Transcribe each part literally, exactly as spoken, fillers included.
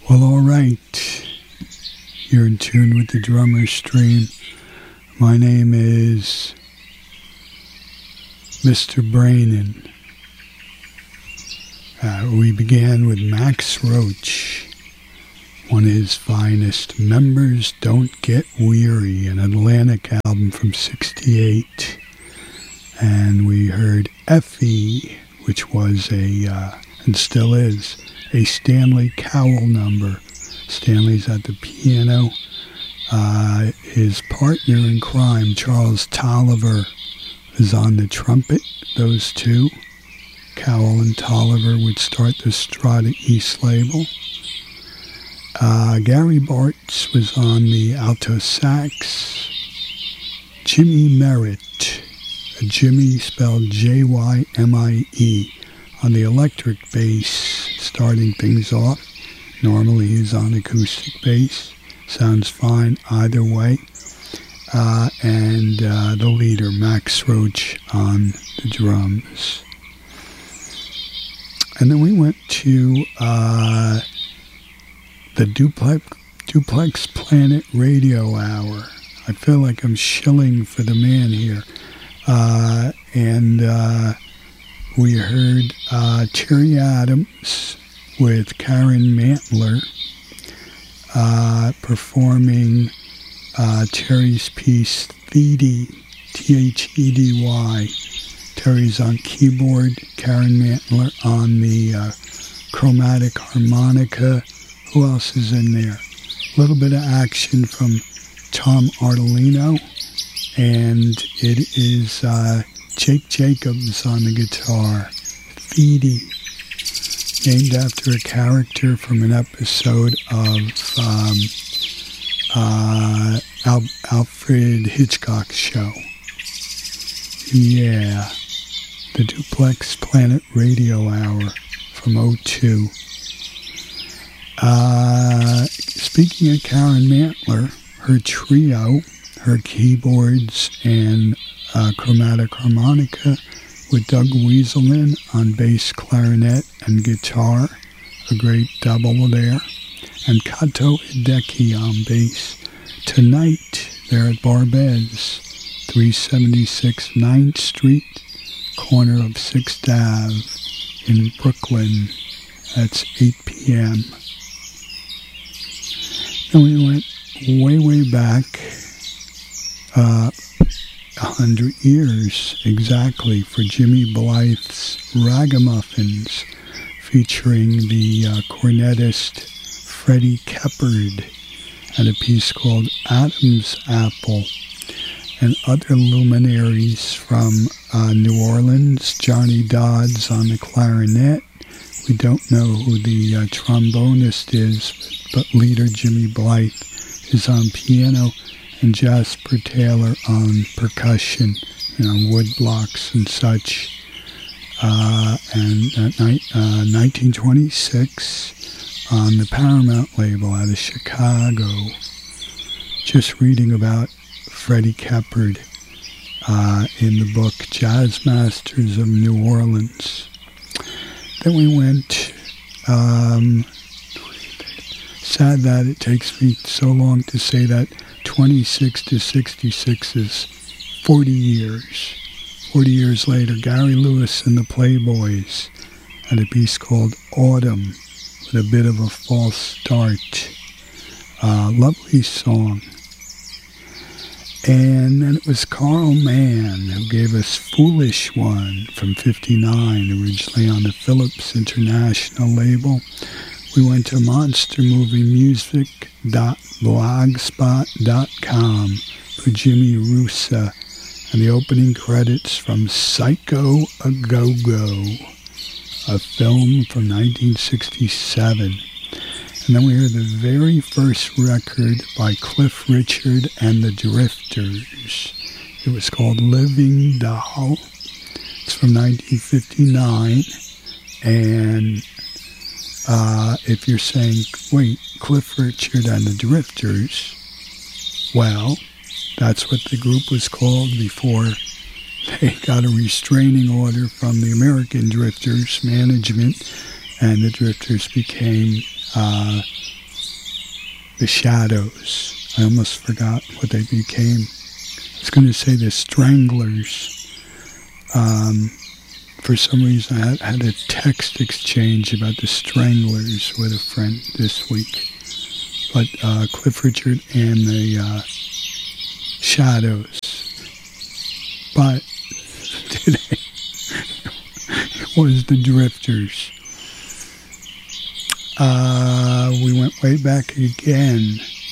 Well, all right. You're in tune with the Drummer Stream. My name is Mister Brainin. Uh, we began with Max Roach, one of his finest. Members Don't Get Weary, an Atlantic album from sixty-eight. And we heard Effie, which was a, uh, and still is, a Stanley Cowell number. Stanley's at the piano. Uh, his partner in crime, Charles Tolliver, is on the trumpet. Those two, Cowell and Tolliver, would start the Strata East label. Uh, Gary Bartz was on the alto sax. Jymie Merritt, Jimmy spelled J Y M I E, on the electric bass, starting things off. Normally he's on acoustic bass. Sounds fine either way. Uh, and uh, the leader, Max Roach, on the drums. And then we went to uh, the Duplex, Duplex Planet Radio Hour. I feel like I'm shilling for the man here. Uh, and uh, we heard uh, Terry Adams with Karen Mantler uh, performing uh, Terry's piece Thedy, T H E D Y. Terry's on keyboard, Karen Mantler on the uh, chromatic harmonica. Who else is in there? A little bit of action from Tom Artolino, and it is uh, Jake Jacobs on the guitar. Thedy, named after a character from an episode of um, uh, Al- Alfred Hitchcock's show. Yeah, the Duplex Planet Radio Hour from oh two. Uh, speaking of Karen Mantler, her trio, her keyboards and uh, chromatic harmonica, with Doug Wieselman on bass, clarinet, and guitar, a great double there, and Kato Hideki on bass. Tonight, they're at Barbez, three seventy-six ninth Street, corner of sixth Avenue in Brooklyn. That's eight p.m. And we went way, way back, uh, a hundred years exactly, for Jimmy Blythe's Ragamuffins, featuring the uh, cornetist Freddie Keppard, and a piece called Adam's Apple, and other luminaries from uh, New Orleans. Johnny Dodds on the clarinet. We don't know who the uh, trombonist is, but leader Jimmy Blythe is on piano, and Jasper Taylor on percussion, you know, wood blocks and such. Uh, and at ni- uh, nineteen twenty-six, on the Paramount label out of Chicago, just reading about Freddie Keppard uh, in the book Jazz Masters of New Orleans. Then we went, um, sad that it takes me so long to say that, twenty-six to sixty-six is forty years. forty years later, Gary Lewis and the Playboys had a piece called Autumn, with a bit of a false start. Uh, lovely song. And then it was Carl Mann who gave us Foolish One from fifty-nine, originally on the Philips International label. We went to monster movie music dot blogspot dot com for Jimmy Russa and the opening credits from Psycho A Go-Go, a film from nineteen sixty-seven. And then we heard the very first record by Cliff Richard and the Drifters. It was called Living Doll. It's from nineteen fifty-nine. And uh, if you're saying, wait, Cliff Richard and the Drifters, well, that's what the group was called before they got a restraining order from the American Drifters management, and the Drifters became uh, the Shadows. I almost forgot what they became. I was going to say the Stranglers. Um, for some reason, I had, had a text exchange about the Stranglers with a friend this week. But uh, Cliff Richard and the uh, Shadows. But today it was the Drifters. Uh, we went way back again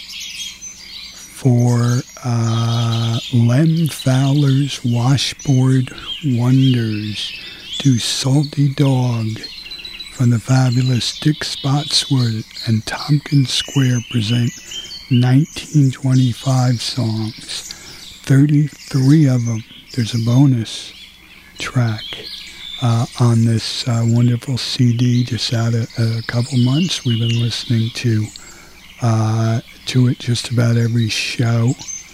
for uh, Lem Fowler's Washboard Wonders to Salty Dog from the fabulous Dick Spotswood and Tompkins Square present nineteen twenty-five songs, thirty-three of them. There's a bonus track uh, on this uh, wonderful C D just out a, a couple months. We've been listening to uh, to it just about every show.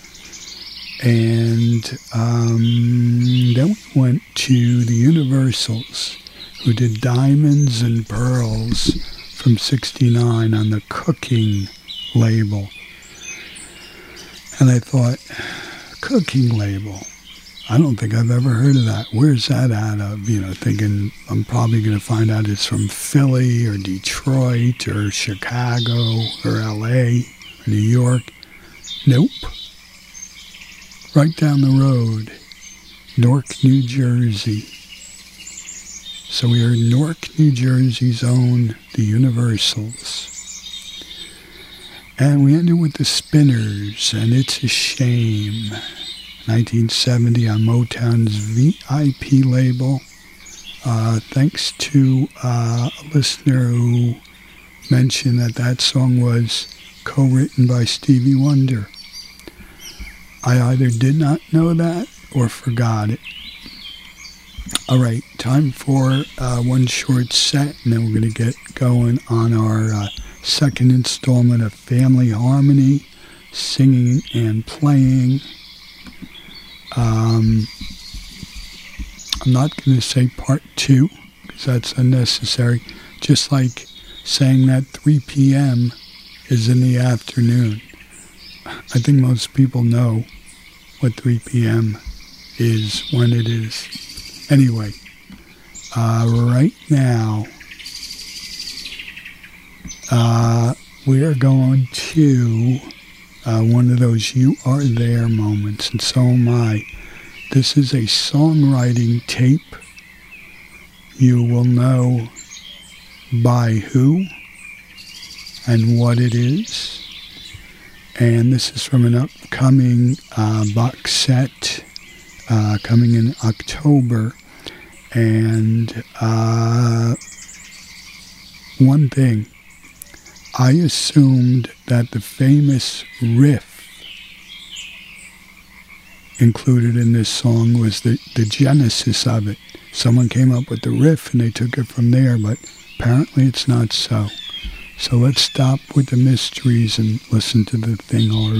And um, then we went to the Universals, who did Diamonds and Pearls from sixty-nine on the Cooking label. And I thought, Cooking label? I don't think I've ever heard of that. Where's that out of? You know, thinking I'm probably going to find out it's from Philly or Detroit or Chicago or L A or New York. Nope. Right down the road, Newark, New Jersey. So we are Newark, New Jersey's own, the Universals. And we ended with the Spinners, and It's a Shame. nineteen seventy on Motown's V I P label. Uh, thanks to uh, a listener who mentioned that that song was co-written by Stevie Wonder. I either did not know that or forgot it. All right, time for uh, one short set, and then we're going to get going on our uh, second installment of Family Harmony, singing and playing. Um, I'm not going to say part two, because that's unnecessary, just like saying that three p.m. is in the afternoon. I think most people know what three p.m. is when it is. Anyway, uh, right now, uh, we are going to uh, one of those You Are There moments, and so am I. This is a songwriting tape. You will know by who and what it is. And this is from an upcoming uh, box set uh, coming in October. And uh, one thing, I assumed that the famous riff included in this song was the, the genesis of it. Someone came up with the riff and they took it from there, but apparently it's not so. So let's stop with the mysteries and listen to the thing already.